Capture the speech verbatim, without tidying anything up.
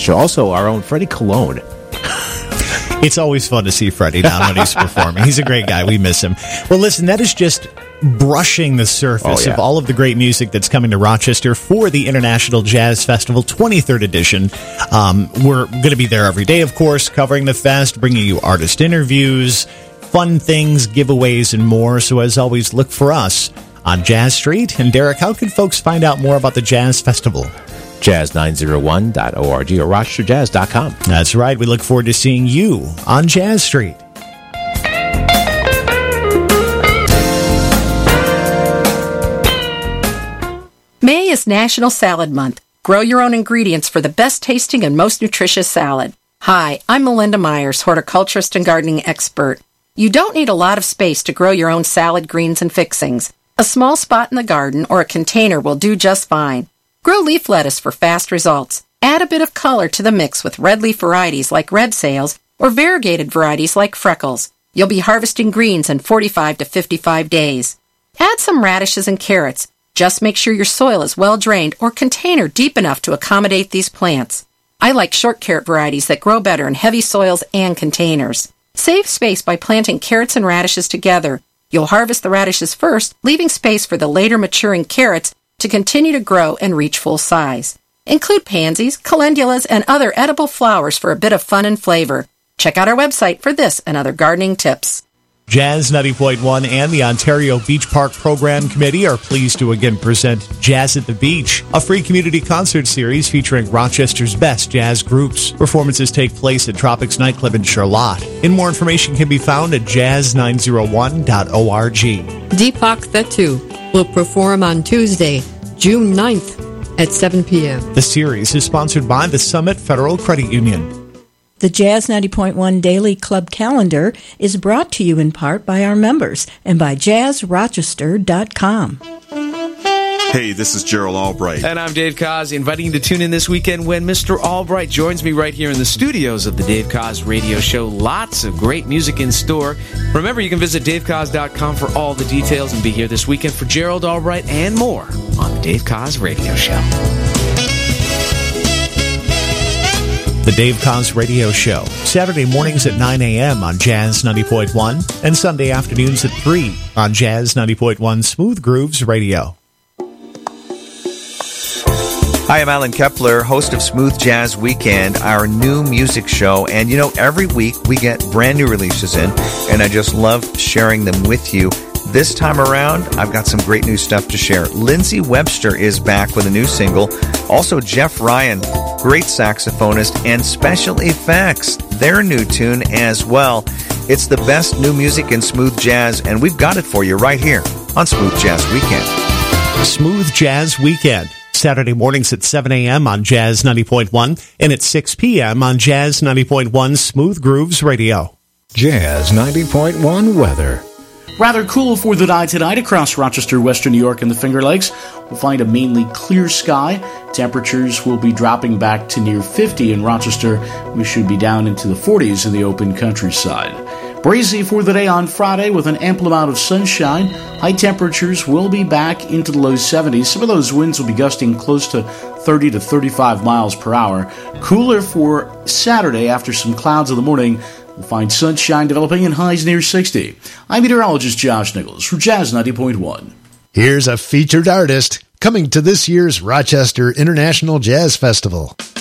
show. Also, our own Freddie Colon. It's always fun to see Freddie down when he's performing. He's a great guy. We miss him. Well, listen, that is just brushing the surface oh, yeah. of all of the great music that's coming to Rochester for the International Jazz Festival twenty-third edition. Um, we're going to be there every day, of course, covering the fest, bringing you artist interviews, fun things, giveaways, and more. So as always, look for us on Jazz Street. And Derek, how can folks find out more about the Jazz Festival? jazz nine oh one dot org or rochester jazz dot com. That's right. We look forward to seeing you on Jazz Street. May is National Salad Month. Grow your own ingredients for the best tasting and most nutritious salad. Hi, I'm Melinda Myers, horticulturist and gardening expert. You don't need a lot of space to grow your own salad greens and fixings. A small spot in the garden or a container will do just fine. Grow leaf lettuce for fast results. Add a bit of color to the mix with red leaf varieties like red sails or variegated varieties like freckles. You'll be harvesting greens in forty-five to fifty-five days. Add some radishes and carrots. Just make sure your soil is well drained or container deep enough to accommodate these plants. I like short carrot varieties that grow better in heavy soils and containers. Save space by planting carrots and radishes together. You'll harvest the radishes first, leaving space for the later maturing carrots to continue to grow and reach full size. Include pansies, calendulas, and other edible flowers for a bit of fun and flavor. Check out our website for this and other gardening tips. Jazz ninety point one and the Ontario Beach Park Program Committee are pleased to again present Jazz at the Beach, a free community concert series featuring Rochester's best jazz groups. Performances take place at Tropics Nightclub in Charlotte. And more information can be found at jazz nine oh one dot org. Deepak Thettu will perform on Tuesday, June ninth at seven p.m. The series is sponsored by the Summit Federal Credit Union. The Jazz ninety point one Daily Club Calendar is brought to you in part by our members and by jazz rochester dot com. Hey, this is Gerald Albright. And I'm Dave Koz, inviting you to tune in this weekend when Mister Albright joins me right here in the studios of the Dave Koz Radio Show. Lots of great music in store. Remember, you can visit dave koz dot com for all the details and be here this weekend for Gerald Albright and more on the Dave Koz Radio Show. The Dave Koz Radio Show, Saturday mornings at nine a.m. on Jazz ninety point one and Sunday afternoons at three on Jazz ninety point one Smooth Grooves Radio. Hi, I'm Alan Kepler, host of Smooth Jazz Weekend, our new music show. And, you know, every week we get brand new releases in, and I just love sharing them with you. This time around, I've got some great new stuff to share. Lindsey Webster is back with a new single. Also, Jeff Ryan, great saxophonist, and Special Effects, their new tune as well. It's the best new music in smooth jazz, and we've got it for you right here on Smooth Jazz Weekend. Smooth Jazz Weekend, Saturday mornings at seven a.m. on Jazz ninety point one and at six p.m. on Jazz ninety point one Smooth Grooves Radio. Jazz ninety point one weather. Rather cool for the night tonight across Rochester, Western New York, and the Finger Lakes. We'll find a mainly clear sky. Temperatures will be dropping back to near fifty in Rochester. We should be down into the forties in the open countryside. Breezy for the day on Friday with an ample amount of sunshine. High temperatures will be back into the low seventies. Some of those winds will be gusting close to thirty to thirty-five miles per hour. Cooler for Saturday after some clouds in the morning. We'll find sunshine developing and highs near sixty. I'm meteorologist Josh Nichols for Jazz ninety point one. Here's a featured artist coming to this year's Rochester International Jazz Festival.